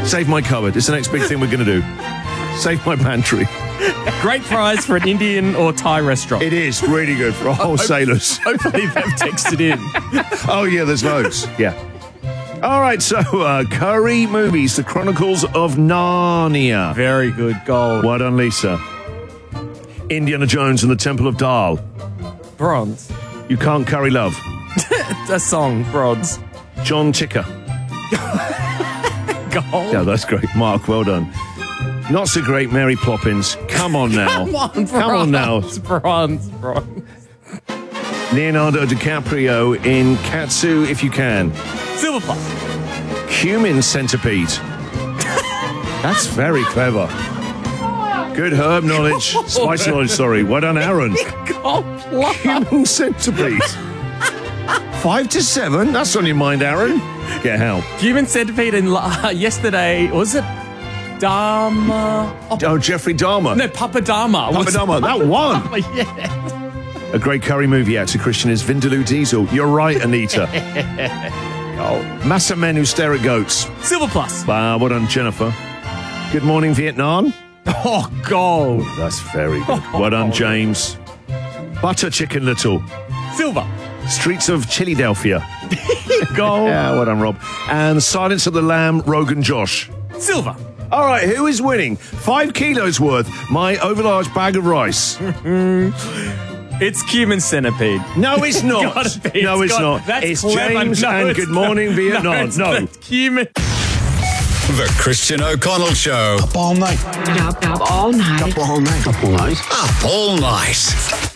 Save my cupboard. It's the next big thing we're going to do. Save my pantry. Great prize for an Indian or Thai restaurant. It is really good for wholesalers. Hopefully they've texted in. Oh, yeah, there's loads. Yeah. All right, so Curry Movies, The Chronicles of Narnia. Very good. Gold. Well done, Lisa. Indiana Jones and the Temple of Dal. Bronze. You Can't Curry Love. A song. Bronze. John Ticker. Gold. Yeah, that's great. Mark, well done. Not so great, Mary Poppins. Come on now. Come on now. Bronze. Leonardo DiCaprio in Katsu, If You Can. Silver plus. Cumin Centipede. That's very clever. Good herb knowledge. Spice knowledge, sorry. Well done, Aaron. Gold plus. Cumin Centipede. 5 to 7? That's on your mind, Aaron. Get help. Human centipede in yesterday, was it Dharma? Oh, Jeffrey Dahmer. No, Papa Dharma. Papa Dahmer. That one. Yeah. A great curry movie actor, Christian, is Vindaloo Diesel. You're right, Anita. Massive men who stare at goats. Silver plus. Well done, Jennifer. Good Morning, Vietnam. Oh, gold. That's very good. Well done, James. Butter Chicken Little. Silver. Streets of Philadelphia. Gold. Yeah, well done, Rob. And Silence of the Lamb, Rogan Josh. Silver. All right, who is winning? 5 kilos worth, my overlarge bag of rice. It's Cumin Centipede. No, it's not. No, it's not. It's James and Good Morning, Vietnam. No. Cumin. The Christian O'Connell Show. Up all night. Up all night. Up all night. Up all night. Up all night.